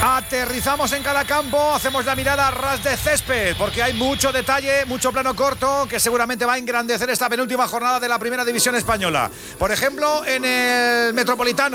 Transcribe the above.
Aterrizamos en cada campo, hacemos la mirada a ras de césped, porque hay mucho detalle, mucho plano corto, que seguramente va a engrandecer esta penúltima jornada de la Primera División Española. Por ejemplo, en el Metropolitano.